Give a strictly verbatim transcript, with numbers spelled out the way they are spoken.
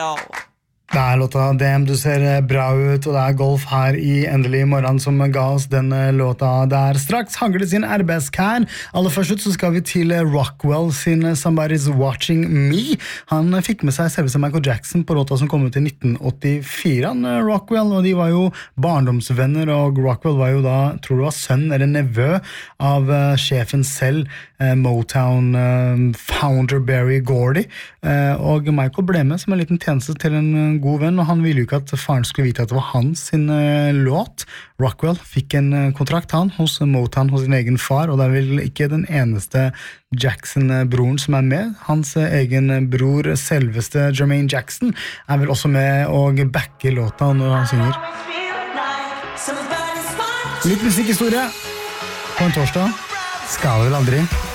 yo. Det er låta Damn, du ser bra ut, og det er golf her i Endelig morgen som ga oss denne låta der. Straks hangler det sin arbeidskær. Aller først ut så skal vi til Rockwell sin Somebody's Watching Me. Han fikk med seg selveste Michael Jackson på låta som kom ut i nitten åttifire. Han, Rockwell, og de var jo barndomsvenner, og Rockwell var jo da, tror du var sønn eller nevø av uh, sjefen selv, uh, Motown uh, founder Berry Gordy, uh, og Michael ble med som en liten tjeneste til en god venn, og han ville jo ikke at faren skulle vite at det var hans sin uh, låt. Rockwell fikk en uh, kontrakt han hos Motown, hos sin egen far, og det er vel ikke den eneste Jackson-broren som er med. Hans uh, egen bror, selveste Jermaine Jackson, er vel også med og backer låta når han synger. Litt musikkhistorie på en torsdag. Skal vel aldri.